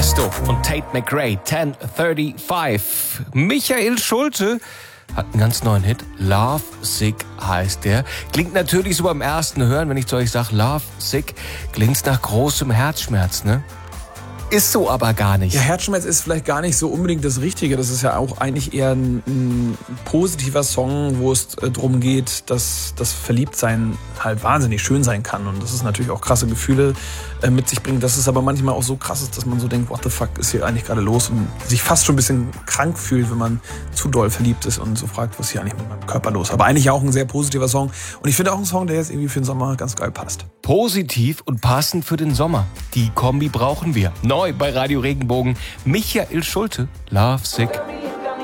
Tiesto und Tate McRae, 1035. Michael Schulte hat einen ganz neuen Hit. Love Sick heißt der. Klingt natürlich so beim ersten Hören, wenn ich zu euch sage Love Sick, klingt's nach großem Herzschmerz, ne? Ist so aber gar nicht. Ja, Herzschmerz ist vielleicht gar nicht so unbedingt das Richtige. Das ist ja auch eigentlich eher ein positiver Song, wo es darum geht, dass das Verliebtsein halt wahnsinnig schön sein kann. Und das ist natürlich auch krasse Gefühle mit sich bringt. Dass es aber manchmal auch so krass ist, dass man so denkt, what the fuck ist hier eigentlich gerade los? Und sich fast schon ein bisschen krank fühlt, wenn man zu doll verliebt ist und so fragt, was ist hier eigentlich mit meinem Körper los? Aber eigentlich auch ein sehr positiver Song. Und ich finde auch ein Song, der jetzt irgendwie für den Sommer ganz geil passt. Positiv und passend für den Sommer. Die Kombi brauchen wir. Neu bei Radio Regenbogen. Michael Schulte, Love Sick.